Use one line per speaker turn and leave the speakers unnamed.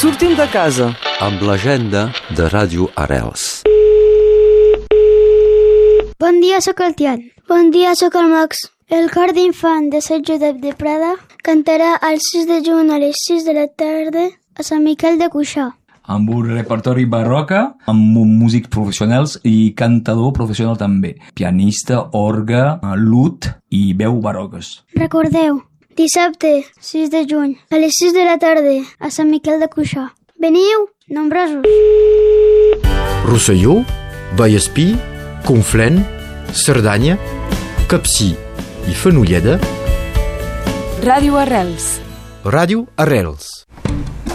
Sortim de casa
amb l'agenda de Ràdio Arrels.
Bon dia, sóc el Tian. Bon dia, sóc el Max. El cor d'infant de Sant Josep de Prada cantarà el 6 de juny a les 6 de la tarda a Sant Miquel de Cuixà.
Amb un repertori barroca, amb músics professionals i cantador professional també. Pianista, orgue, lut i veu barroques.
Recordeu, dissabte, 6 de juny, a les 6 de la tarda a Sant Miquel de Cuixà. Veniu, nombrosos.
Rosselló, Vallespí, Conflent, Cerdanya, Capcir i Fenolleda.
Ràdio Arrels.
Ràdio Arrels.